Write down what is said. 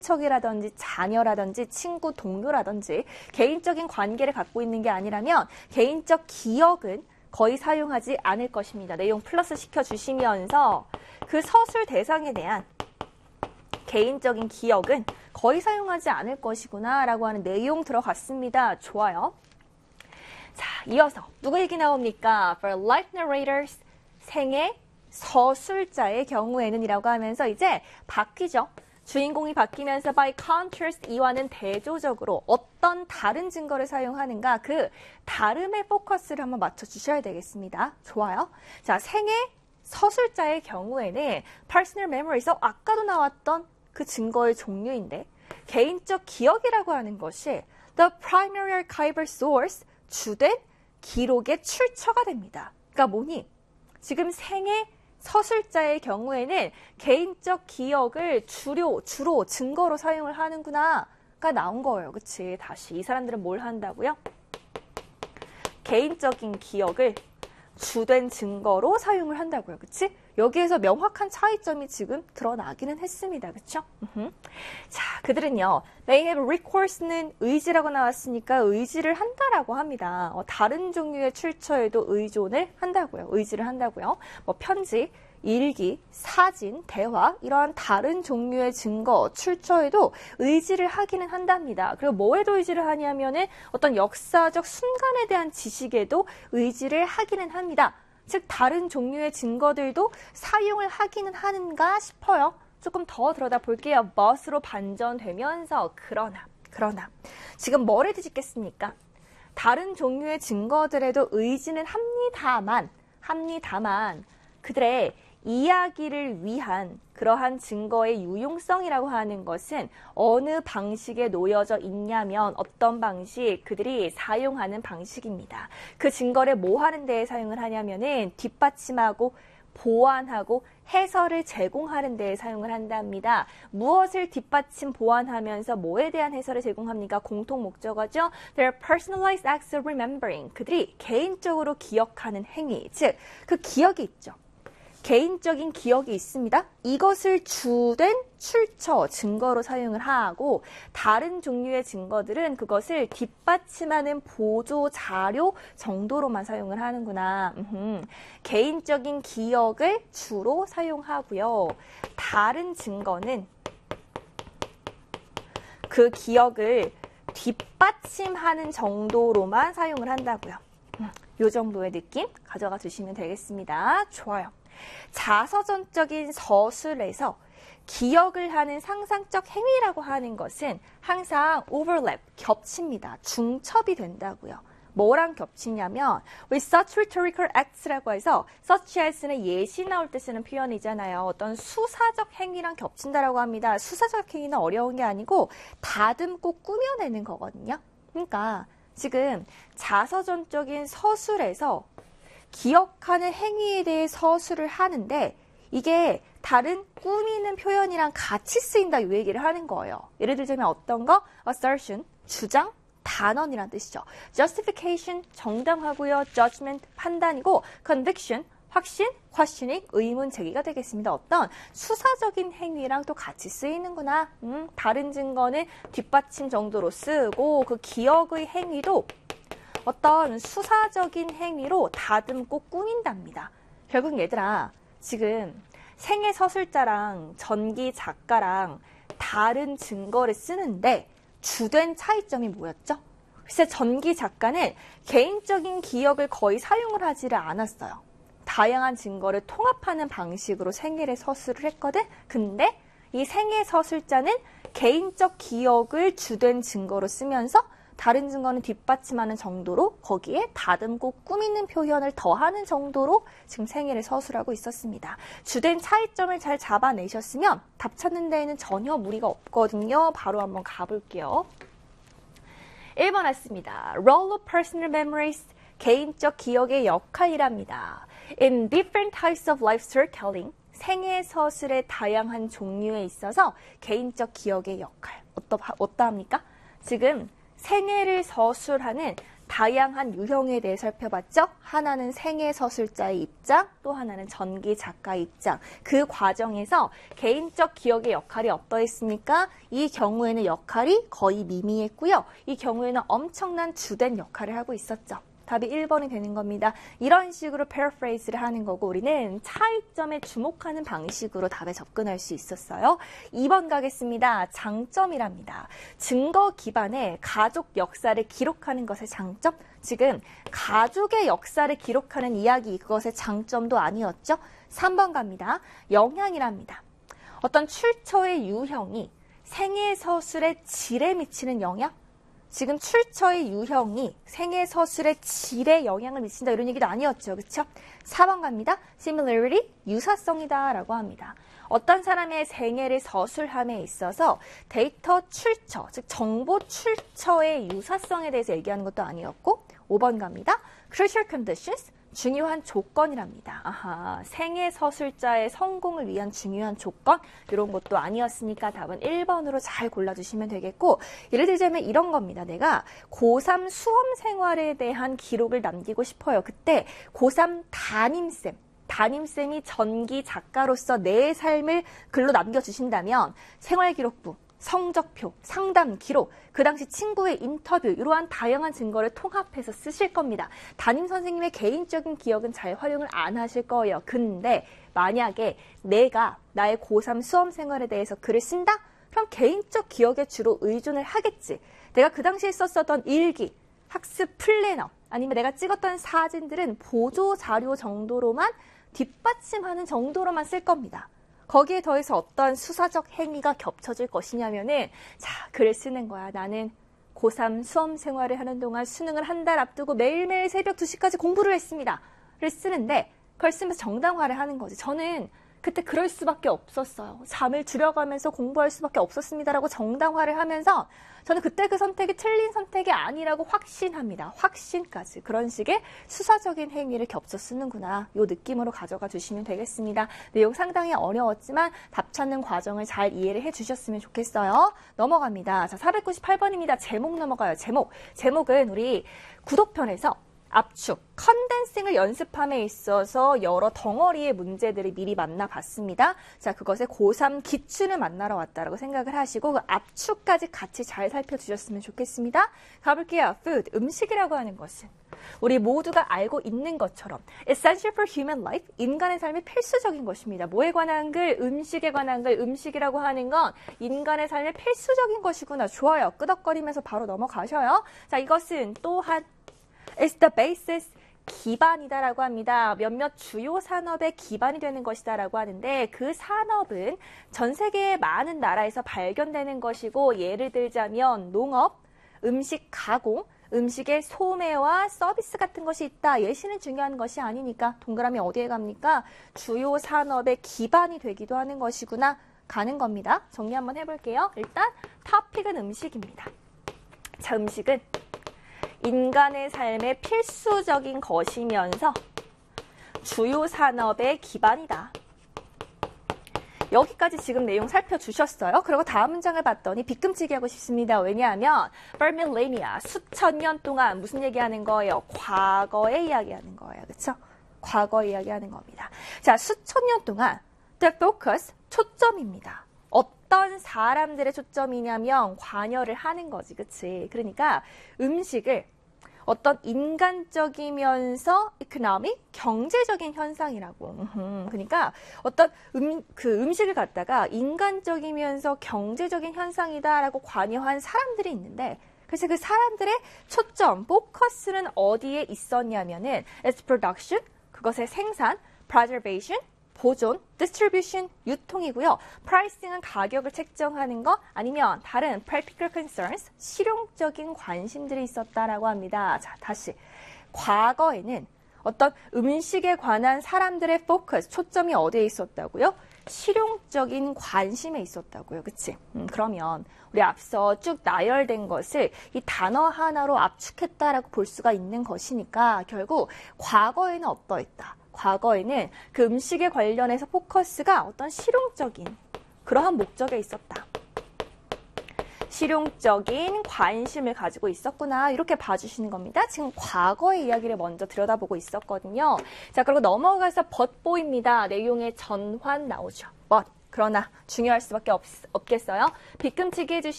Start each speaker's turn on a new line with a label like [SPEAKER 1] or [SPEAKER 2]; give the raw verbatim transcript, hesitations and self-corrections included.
[SPEAKER 1] 척이라든지 자녀라든지 친구, 동료라든지 개인적인 관계를 갖고 있는 게 아니라면 개인적 기억은 거의 사용하지 않을 것입니다. 내용 플러스 시켜주시면서 그 서술 대상에 대한 개인적인 기억은 거의 사용하지 않을 것이구나 라고 하는 내용 들어갔습니다. 좋아요. 자, 이어서 누구 얘기 나옵니까? For life narrators, 생애 서술자의 경우에는 이라고 하면서 이제 바뀌죠. 주인공이 바뀌면서 by contrast 이와는 대조적으로 어떤 다른 증거를 사용하는가 그 다름의 포커스를 한번 맞춰주셔야 되겠습니다. 좋아요. 자, 생애 서술자의 경우에는 personal memory에서 아까도 나왔던 그 증거의 종류인데 개인적 기억이라고 하는 것이 the primary archival source 주된 기록의 출처가 됩니다. 그러니까 뭐니? 지금 생애 서술자의 경우에는 개인적 기억을 주로, 주로 증거로 사용을 하는구나가 나온 거예요. 그치? 다시 이 사람들은 뭘 한다고요? 개인적인 기억을 주된 증거로 사용을 한다고요. 그치? 여기에서 명확한 차이점이 지금 드러나기는 했습니다. 그쵸? 으흠. 자, 그들은요. They have recours는 의지라고 나왔으니까 의지를 한다라고 합니다. 어, 다른 종류의 출처에도 의존을 한다고요. 의지를 한다고요. 뭐 편지, 일기, 사진, 대화 이러한 다른 종류의 증거, 출처에도 의지를 하기는 한답니다. 그리고 뭐에도 의지를 하냐면은 어떤 역사적 순간에 대한 지식에도 의지를 하기는 합니다. 즉 다른 종류의 증거들도 사용을 하기는 하는가 싶어요. 조금 더 들여다 볼게요. but으로 반전되면서 그러나 그러나 지금 뭐를 뒤집겠습니까? 다른 종류의 증거들에도 의지는 합니다만 합니다만 그들의 이야기를 위한 그러한 증거의 유용성이라고 하는 것은 어느 방식에 놓여져 있냐면 어떤 방식, 그들이 사용하는 방식입니다. 그 증거를 뭐 하는 데에 사용을 하냐면은 뒷받침하고 보완하고 해설을 제공하는 데에 사용을 한답니다. 무엇을 뒷받침 보완하면서 뭐에 대한 해설을 제공합니까? 공통 목적어죠. Their personalized acts of remembering. 그들이 개인적으로 기억하는 행위, 즉 그 기억이 있죠. 개인적인 기억이 있습니다. 이것을 주된 출처, 증거로 사용을 하고 다른 종류의 증거들은 그것을 뒷받침하는 보조 자료 정도로만 사용을 하는구나. 음흠. 개인적인 기억을 주로 사용하고요. 다른 증거는 그 기억을 뒷받침하는 정도로만 사용을 한다고요. 음, 이 정도의 느낌 가져가 주시면 되겠습니다. 좋아요. 자서전적인 서술에서 기억을 하는 상상적 행위라고 하는 것은 항상 overlap, 겹칩니다. 중첩이 된다고요. 뭐랑 겹치냐면 with such rhetorical acts라고 해서 such as는 예시 나올 때 쓰는 표현이잖아요. 어떤 수사적 행위랑 겹친다라고 합니다. 수사적 행위는 어려운 게 아니고 다듬고 꾸며내는 거거든요. 그러니까 지금 자서전적인 서술에서 기억하는 행위에 대해 서술을 하는데 이게 다른 꾸미는 표현이랑 같이 쓰인다 이 얘기를 하는 거예요. 예를 들자면 어떤 거? assertion, 주장, 단언이란 뜻이죠. justification, 정당하고요. judgment, 판단이고 conviction, 확신, questioning, 의문 제기가 되겠습니다. 어떤 수사적인 행위랑 또 같이 쓰이는구나. 음, 다른 증거는 뒷받침 정도로 쓰고 그 기억의 행위도 어떤 수사적인 행위로 다듬고 꾸민답니다. 결국 얘들아 지금 생애 서술자랑 전기 작가랑 다른 증거를 쓰는데 주된 차이점이 뭐였죠? 글쎄 전기 작가는 개인적인 기억을 거의 사용을 하지를 않았어요. 다양한 증거를 통합하는 방식으로 생애를 서술을 했거든. 근데 이 생애 서술자는 개인적 기억을 주된 증거로 쓰면서 다른 증거는 뒷받침하는 정도로 거기에 다듬고 꾸미는 표현을 더하는 정도로 지금 생애를 서술하고 있었습니다. 주된 차이점을 잘 잡아내셨으면 답 찾는 데에는 전혀 무리가 없거든요. 바로 한번 가볼게요. 일 번 했습니다. Role of personal memories, 개인적 기억의 역할이랍니다. In different types of life storytelling, 생애 서술의 다양한 종류에 있어서 개인적 기억의 역할, 어떠, 어떠합니까? 지금 생애를 서술하는 다양한 유형에 대해 살펴봤죠. 하나는 생애 서술자의 입장, 또 하나는 전기 작가의 입장. 그 과정에서 개인적 기억의 역할이 어떠했습니까? 이 경우에는 역할이 거의 미미했고요. 이 경우에는 엄청난 주된 역할을 하고 있었죠. 답이 일 번이 되는 겁니다. 이런 식으로 paraphrase를 하는 거고 우리는 차이점에 주목하는 방식으로 답에 접근할 수 있었어요. 이 번 가겠습니다. 장점이랍니다. 증거 기반의 가족 역사를 기록하는 것의 장점? 지금 가족의 역사를 기록하는 이야기 그것의 장점도 아니었죠? 삼 번 갑니다. 영향이랍니다. 어떤 출처의 유형이 생애 서술의 질에 미치는 영향? 지금 출처의 유형이 생애 서술의 질에 영향을 미친다 이런 얘기도 아니었죠. 그렇죠? 사 번 갑니다. similarity, 유사성이다 라고 합니다. 어떤 사람의 생애를 서술함에 있어서 데이터 출처, 즉 정보 출처의 유사성에 대해서 얘기하는 것도 아니었고 오 번 갑니다. crucial conditions, 중요한 조건이랍니다. 아하, 생애 서술자의 성공을 위한 중요한 조건 이런 것도 아니었으니까 답은 일 번으로 잘 골라주시면 되겠고 예를 들자면 이런 겁니다. 내가 고삼 수험 생활에 대한 기록을 남기고 싶어요. 그때 고삼 담임쌤 담임쌤이 전기 작가로서 내 삶을 글로 남겨주신다면 생활기록부, 성적표, 상담 기록, 그 당시 친구의 인터뷰 이러한 다양한 증거를 통합해서 쓰실 겁니다. 담임 선생님의 개인적인 기억은 잘 활용을 안 하실 거예요. 근데 만약에 내가 나의 고삼 수험 생활에 대해서 글을 쓴다? 그럼 개인적 기억에 주로 의존을 하겠지. 내가 그 당시에 썼었던 일기, 학습 플래너, 아니면 내가 찍었던 사진들은 보조 자료 정도로만 뒷받침하는 정도로만 쓸 겁니다. 거기에 더해서 어떤 수사적 행위가 겹쳐질 것이냐면은 자, 글을 쓰는 거야. 나는 고삼 수험 생활을 하는 동안 수능을 한 달 앞두고 매일매일 새벽 두 시까지 공부를 했습니다. 를 쓰는데 그걸 쓰면서 정당화를 하는 거지. 저는 그때 그럴 수밖에 없었어요. 잠을 줄여가면서 공부할 수밖에 없었습니다라고 정당화를 하면서 저는 그때 그 선택이 틀린 선택이 아니라고 확신합니다. 확신까지. 그런 식의 수사적인 행위를 겹쳐 쓰는구나. 이 느낌으로 가져가 주시면 되겠습니다. 내용 상당히 어려웠지만 답 찾는 과정을 잘 이해를 해주셨으면 좋겠어요. 넘어갑니다. 자, 사백구십팔 번입니다. 제목 넘어가요. 제목. 제목은 우리 구독편에서 압축, 컨덴싱을 연습함에 있어서 여러 덩어리의 문제들을 미리 만나봤습니다. 자, 그것의 고삼 기출을 만나러 왔다라고 생각을 하시고 그 압축까지 같이 잘 살펴주셨으면 좋겠습니다. 가볼게요. food, 음식이라고 하는 것은 우리 모두가 알고 있는 것처럼 essential for human life, 인간의 삶에 필수적인 것입니다. 뭐에 관한 글? 음식에 관한 글. 음식이라고 하는 건 인간의 삶에 필수적인 것이구나. 좋아요. 끄덕거리면서 바로 넘어가셔요. 자, 이것은 또한 It's the basis, 기반이다라고 합니다. 몇몇 주요 산업의 기반이 되는 것이다라고 하는데 그 산업은 전 세계의 많은 나라에서 발견되는 것이고 예를 들자면 농업, 음식 가공, 음식의 소매와 서비스 같은 것이 있다. 예시는 중요한 것이 아니니까 동그라미 어디에 갑니까? 주요 산업의 기반이 되기도 하는 것이구나 가는 겁니다. 정리 한번 해볼게요. 일단 토픽은 음식입니다. 자, 음식은 인간의 삶에 필수적인 것이면서 주요 산업의 기반이다. 여기까지 지금 내용 살펴주셨어요. 그리고 다음 문장을 봤더니 빗금치기 하고 싶습니다. 왜냐하면 for millennia, 수천 년 동안 무슨 얘기하는 거예요? 과거의 이야기하는 거예요. 그렇죠? 과거 이야기하는 겁니다. 자, 수천 년 동안 the focus, 초점입니다. 어떤 사람들의 초점이냐면 관여를 하는 거지. 그치? 그러니까 음식을 어떤 인간적이면서 economic, 경제적인 현상이라고. 그러니까 어떤 음, 그 음식을 갖다가 인간적이면서 경제적인 현상이다라고 관여한 사람들이 있는데 그래서 그 사람들의 초점, 포커스는 어디에 있었냐면은 its production, 그것의 생산, preservation, 보존, distribution, 유통이고요. pricing은 가격을 책정하는 것 아니면 다른 practical concerns, 실용적인 관심들이 있었다라고 합니다. 자, 다시. 과거에는 어떤 음식에 관한 사람들의 focus, 초점이 어디에 있었다고요? 실용적인 관심에 있었다고요. 그치? 음, 그러면 우리 앞서 쭉 나열된 것을 이 단어 하나로 압축했다라고 볼 수가 있는 것이니까 결국 과거에는 어떠했다? 과거에는 그 음식에 관련해서 포커스가 어떤 실용적인 그러한 목적에 있었다. 실용적인 관심을 가지고 있었구나 이렇게 봐주시는 겁니다. 지금 과거의 이야기를 먼저 들여다보고 있었거든요. 자, 그리고 넘어가서 but 보입니다. 내용의 전환 나오죠. but. 그러나 중요할 수밖에 없, 없겠어요. 뒤꿈치기 해주시